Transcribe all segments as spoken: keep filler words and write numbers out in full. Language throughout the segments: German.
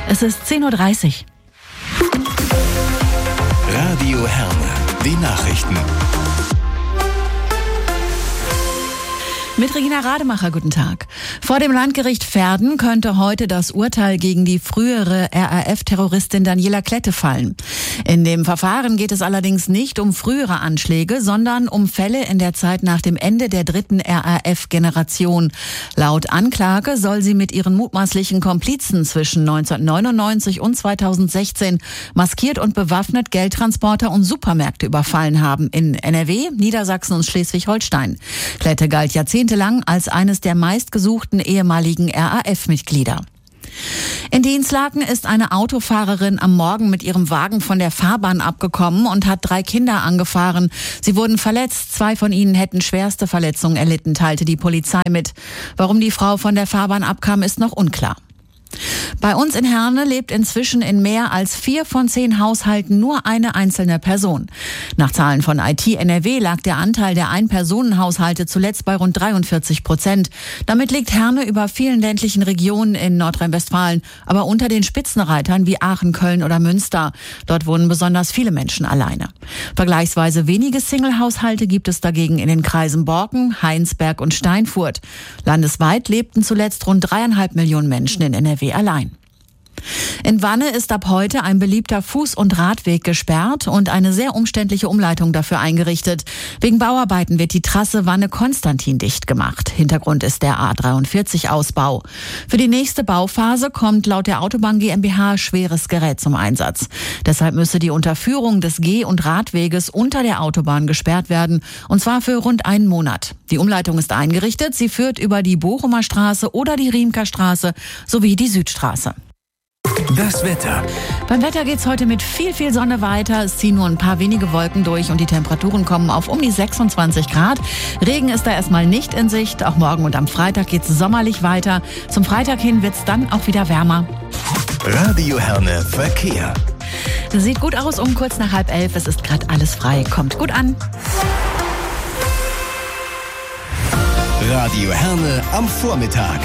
Es ist zehn Uhr dreißig. Radio Herne, die Nachrichten. Mit Regina Rademacher, guten Tag. Vor dem Landgericht Verden könnte heute das Urteil gegen die frühere R A F-Terroristin Daniela Klette fallen. In dem Verfahren geht es allerdings nicht um frühere Anschläge, sondern um Fälle in der Zeit nach dem Ende der dritten R A F-Generation. Laut Anklage soll sie mit ihren mutmaßlichen Komplizen zwischen neunzehnhundertneunundneunzig und zweitausendsechzehn maskiert und bewaffnet Geldtransporter und Supermärkte überfallen haben in N R W, Niedersachsen und Schleswig-Holstein. Klette galt jahrzehntelang als eines der meistgesuchten ehemaligen R A F-Mitglieder. In Dinslaken ist eine Autofahrerin am Morgen mit ihrem Wagen von der Fahrbahn abgekommen und hat drei Kinder angefahren. Sie wurden verletzt, zwei von ihnen hätten schwerste Verletzungen erlitten, teilte die Polizei mit. Warum die Frau von der Fahrbahn abkam, ist noch unklar. Bei uns in Herne lebt inzwischen in mehr als vier von zehn Haushalten nur eine einzelne Person. Nach Zahlen von I T N R W lag der Anteil der Ein-Personen-Haushalte zuletzt bei rund dreiundvierzig Prozent. Damit liegt Herne über vielen ländlichen Regionen in Nordrhein-Westfalen, aber unter den Spitzenreitern wie Aachen, Köln oder Münster. Dort wohnen besonders viele Menschen alleine. Vergleichsweise wenige Single-Haushalte gibt es dagegen in den Kreisen Borken, Heinsberg und Steinfurt. Landesweit lebten zuletzt rund dreieinhalb Millionen Menschen in N R W allein. In Wanne ist ab heute ein beliebter Fuß- und Radweg gesperrt und eine sehr umständliche Umleitung dafür eingerichtet. Wegen Bauarbeiten wird die Trasse Wanne-Konstantin dicht gemacht. Hintergrund ist der A dreiundvierzig-Ausbau. Für die nächste Bauphase kommt laut der Autobahn GmbH schweres Gerät zum Einsatz. Deshalb müsse die Unterführung des Geh- und Radweges unter der Autobahn gesperrt werden, und zwar für rund einen Monat. Die Umleitung ist eingerichtet. Sie führt über die Bochumer Straße oder die Riemker Straße sowie die Südstraße. Das Wetter. Beim Wetter geht's heute mit viel, viel Sonne weiter. Es ziehen nur ein paar wenige Wolken durch und die Temperaturen kommen auf um die sechsundzwanzig Grad. Regen ist da erstmal nicht in Sicht. Auch morgen und am Freitag geht's sommerlich weiter. Zum Freitag hin wird's dann auch wieder wärmer. Radio Herne Verkehr. Sieht gut aus um kurz nach halb elf. Es ist gerade alles frei. Kommt gut an. Radio Herne am Vormittag.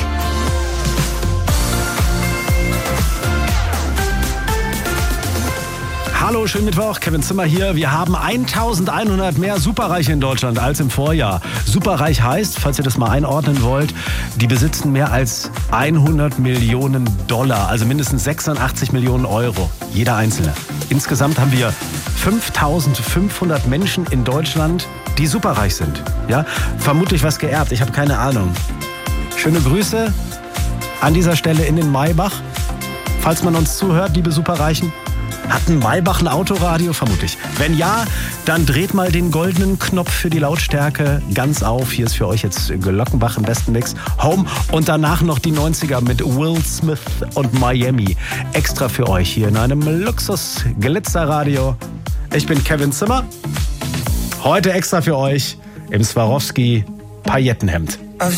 Hallo, schönen Mittwoch, Kevin Zimmer hier. Wir haben eintausendeinhundert mehr Superreiche in Deutschland als im Vorjahr. Superreich heißt, falls ihr das mal einordnen wollt, die besitzen mehr als hundert Millionen Dollar, also mindestens sechsundachtzig Millionen Euro, jeder Einzelne. Insgesamt haben wir fünftausendfünfhundert Menschen in Deutschland, die superreich sind. Ja? Vermutlich was geerbt, ich habe keine Ahnung. Schöne Grüße an dieser Stelle in den Maybach. Falls man uns zuhört, liebe Superreichen. Hat ein Maybach ein Autoradio? Vermutlich. Wenn ja, dann dreht mal den goldenen Knopf für die Lautstärke ganz auf. Hier ist für euch jetzt Glockenbach im besten Mix. Home und danach noch die neunziger mit Will Smith und Miami. Extra für euch hier in einem Luxus-Glitzerradio. Ich bin Kevin Zimmer. Heute extra für euch im Swarovski Paillettenhemd.